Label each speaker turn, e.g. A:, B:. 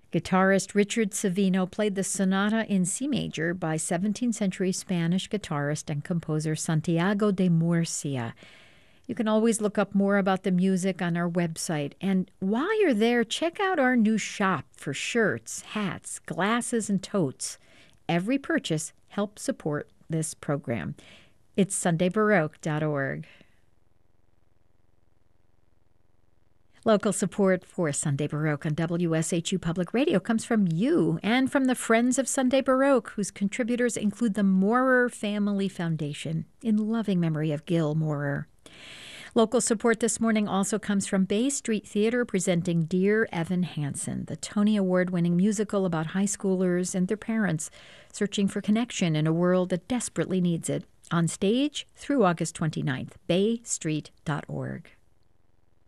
A: Guitarist Richard Savino played the Sonata in C major by 17th century Spanish guitarist and composer Santiago de Murcia. You can always look up more about the music on our website. And while you're there, check out our new shop for shirts, hats, glasses, and totes. Every purchase helps support this program. It's SundayBaroque.org. Local support for Sunday Baroque on WSHU Public Radio comes from you and from the Friends of Sunday Baroque, whose contributors include the Moorer Family Foundation, in loving memory of Gil Moorer. Local support this morning also comes from Bay Street Theater presenting Dear Evan Hansen, the Tony Award-winning musical about high schoolers and their parents searching for connection in a world that desperately needs it. On stage through August 29th, baystreet.org.